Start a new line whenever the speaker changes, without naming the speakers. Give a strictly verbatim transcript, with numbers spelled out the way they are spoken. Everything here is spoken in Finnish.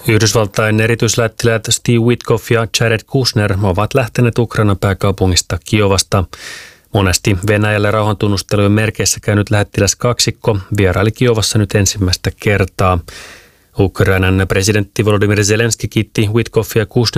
Yhdysvaltain erityislähettiläät Steve Witkoff ja Jared Kushner ovat lähteneet Ukrainan pääkaupungista Kiovasta. Monesti Venäjälle rauhantunnustelujen merkeissä käynyt lähettiläs kaksikko vieraili Kiovassa nyt ensimmäistä kertaa. Ukrainan presidentti Volodymyr Zelenski kiitti Witkoffia ja Kushneria